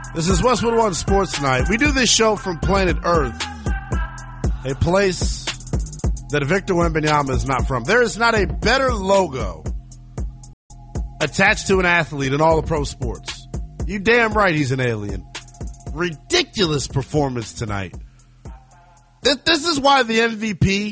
This is Westwood One Sports Tonight. We do this show from planet Earth, a place that Victor Wembanyama is not from. There is not a better logo attached to an athlete in all of pro sports. You damn right he's an alien. Ridiculous performance tonight. This is why the MVP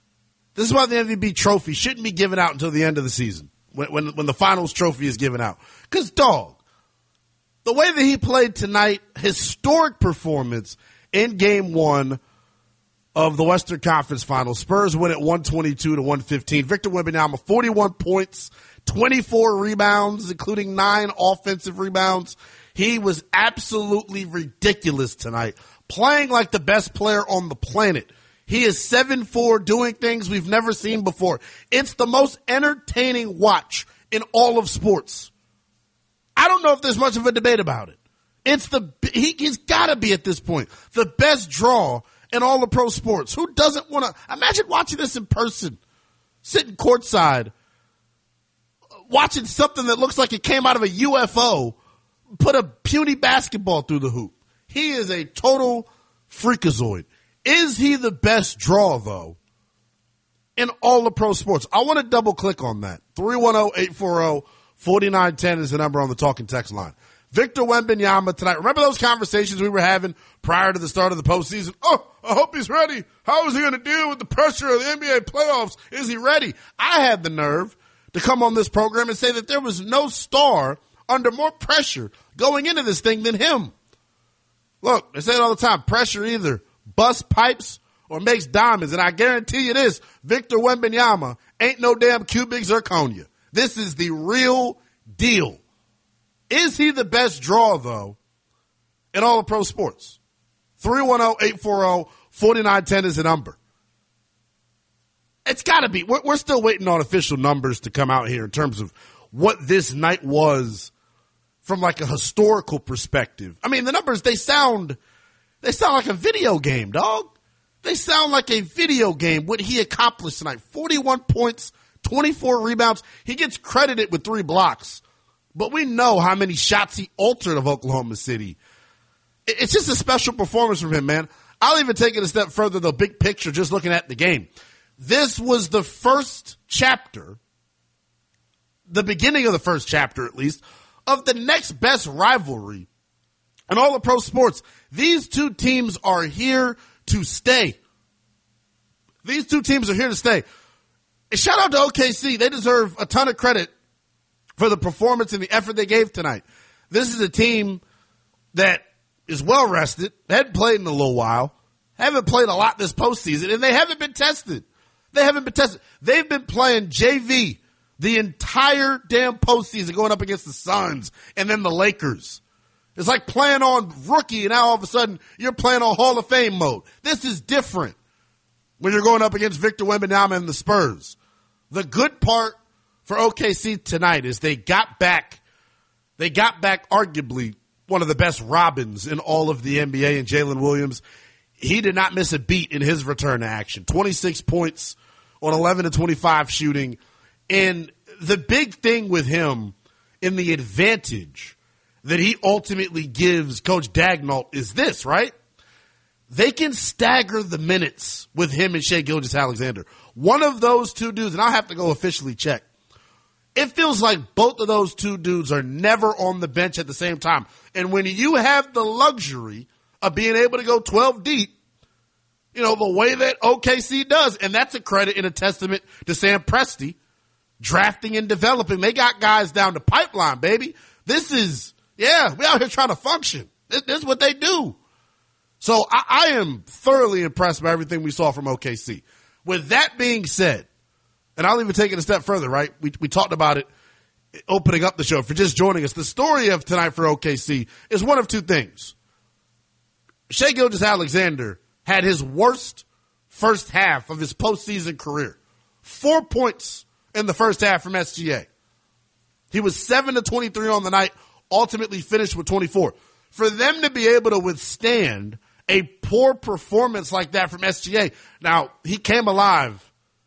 trophy shouldn't be given out until the end of the season, when the finals trophy is given out. Because, dog, the way that he played tonight, historic performance in game one of the Western Conference Finals. Spurs win at 122-115. Victor Wembanyama, 41 points, 24 rebounds, including 9 offensive rebounds. He was absolutely ridiculous tonight, playing like the best player on the planet. He is 7'4", doing things we've never seen before. It's the most entertaining watch in all of sports. I don't know if there's much of a debate about it. He's got to be at this point the best draw in all of pro sports. Who doesn't want to imagine watching this in person, sitting courtside, watching something that looks like it came out of a UFO, put a puny basketball through the hoop. He is a total freakazoid. Is he the best draw, though, in all the pro sports? I want to double click on that. 310-840-4910 is the number on the talking text line. Victor Wembanyama tonight. Remember those conversations we were having prior to the start of the postseason? Oh, I hope he's ready. How is he going to deal with the pressure of the NBA playoffs? Is he ready? I had the nerve to come on this program and say that there was no star under more pressure going into this thing than him. Look, they say it all the time. Pressure either busts pipes or makes diamonds. And I guarantee you this, Victor Wembanyama ain't no damn cubic zirconia. This is the real deal. Is he the best draw, though, in all of pro sports? 310-840-4910 is the number. It's got to be. We're still waiting on official numbers to come out here in terms of what this night was from like a historical perspective. I mean, the numbers, they sound like a video game, dog. They sound like a video game, what he accomplished tonight. 41 points, 24 rebounds. He gets credited with 3 blocks. But we know how many shots he altered of Oklahoma City. It's just a special performance from him, man. I'll even take it a step further, the big picture, just looking at the game. This was the first chapter, the beginning of the first chapter at least, of the next best rivalry in all of pro sports. These two teams are here to stay. These two teams are here to stay. And shout out to OKC. They deserve a ton of credit for the performance and the effort they gave tonight. This is a team that is well rested, hadn't played in a little while, haven't played a lot this postseason, and they haven't been tested. They've been playing JV the entire damn postseason, going up against the Suns and then the Lakers. It's like playing on rookie, and now all of a sudden you're playing on Hall of Fame mode. This is different when you're going up against Victor Wembanyama and the Spurs. The good part for OKC tonight is they got back arguably one of the best Robins in all of the NBA in Jalen Williams. He did not miss a beat in his return to action. 26 points on 11 to 25 shooting. And the big thing with him in the advantage that he ultimately gives Coach Daigneault is this, right? They can stagger the minutes with him and Shai Gilgeous-Alexander. One of those two dudes, and I'll have to go officially check. It feels like both of those two dudes are never on the bench at the same time. And when you have the luxury of being able to go 12 deep, you know, the way that OKC does, and that's a credit and a testament to Sam Presti, drafting and developing. They got guys down the pipeline, baby. This is, we out here trying to function. This is what they do. So I am thoroughly impressed by everything we saw from OKC. With that being said, and I'll even take it a step further, right? We talked about it opening up the show. For just joining us, the story of tonight for OKC is one of two things. Shai Gilgeous-Alexander had his worst first half of his postseason career. 4 points in the first half from SGA. He was 7 to 23 on the night, ultimately finished with 24. For them to be able to withstand a poor performance like that from SGA. Now, he came alive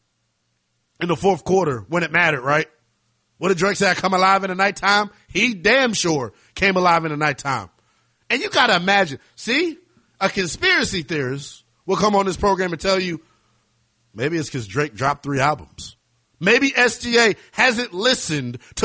in the fourth quarter when it mattered, right? What did Drake say? I come alive in the nighttime? He damn sure came alive in the nighttime. And you got to imagine, see, a conspiracy theorist will come on this program and tell you, maybe it's because Drake dropped 3 albums. Maybe SGA hasn't listened to